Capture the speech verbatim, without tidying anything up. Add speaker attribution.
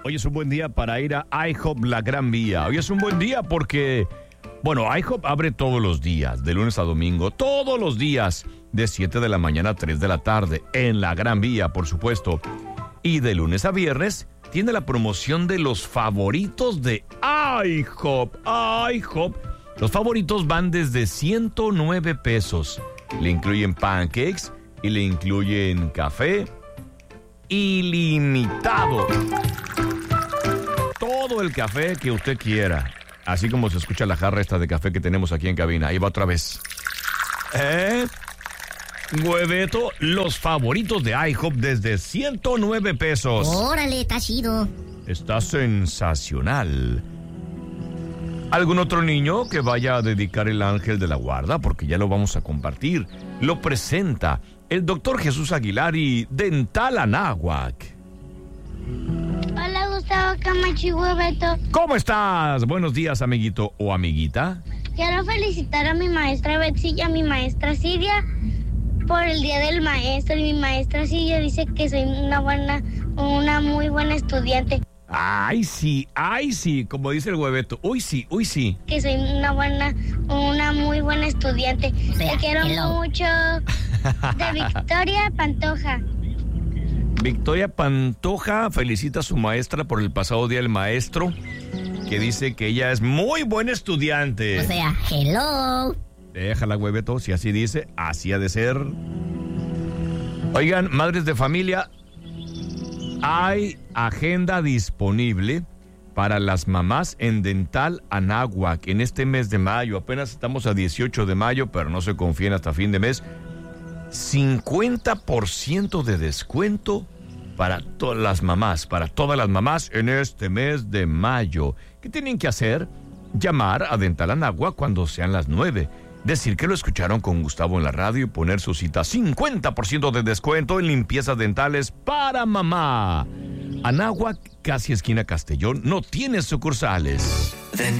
Speaker 1: Hoy es un buen día para ir a IHOP La Gran Vía. Hoy es un buen día porque, bueno, IHOP abre todos los días, de lunes a domingo, todos los días, de siete de la mañana a tres de la tarde, en La Gran Vía, por supuesto. Y de lunes a viernes tiene la promoción de los favoritos de IHOP. IHOP. Los favoritos van desde ciento nueve pesos. Le incluyen pancakes y le incluyen café ilimitado. Todo el café que usted quiera. Así como se escucha la jarra esta de café que tenemos aquí en cabina. Ahí va otra vez. ¿Eh? Hueveto, los favoritos de IHOP desde ciento nueve pesos.
Speaker 2: Órale, está chido.
Speaker 1: Está sensacional. ¿Algún otro niño que vaya a dedicar el ángel de la guarda? Porque ya lo vamos a compartir. Lo presenta el doctor Jesús Aguilar y Dental Anáhuac.
Speaker 3: Hola, Gustavo Camacho y Hueveto.
Speaker 1: ¿Cómo estás? Buenos días, amiguito o amiguita.
Speaker 3: Quiero felicitar a mi maestra Betsy y a mi maestra Silvia por el Día del Maestro. Y mi maestra Silvia dice que soy una buena, una muy buena estudiante.
Speaker 1: Ay, sí, ay, sí, como dice el Hueveto. Uy, sí, uy, sí.
Speaker 3: Que soy una buena, una muy buena estudiante.
Speaker 2: Sea,
Speaker 3: Te quiero
Speaker 2: hello.
Speaker 3: mucho. De Victoria Pantoja.
Speaker 1: Victoria Pantoja felicita a su maestra por el pasado Día del Maestro, que dice que ella es muy buena estudiante.
Speaker 2: O sea, hello.
Speaker 1: Déjala, Hueveto, si así dice, así ha de ser. Oigan, madres de familia, hay agenda disponible para las mamás en Dental Anáhuac en este mes de mayo. Apenas estamos a dieciocho de mayo, pero no se confíen hasta fin de mes. cincuenta por ciento de descuento para todas las mamás, para todas las mamás en este mes de mayo. ¿Qué tienen que hacer? Llamar a Dental Anáhuac cuando sean las nueve. Decir que lo escucharon con Gustavo en la radio y poner su cita. cincuenta por ciento de descuento en limpiezas dentales para mamá. Anáhuac, casi esquina Castellón, no tiene sucursales.